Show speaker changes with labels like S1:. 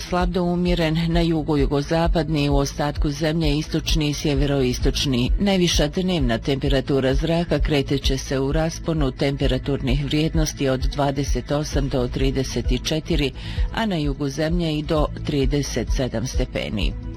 S1: slab do umjeren, na jugu jugozapadni, u ostatku zemlje istočni i sjeveroistočni. Najviša dnevna temperatura zraka kretat će se u rasponu temperaturnih vrijednosti od 28 do 34, a na jugu zemlje i do 37 stepeni.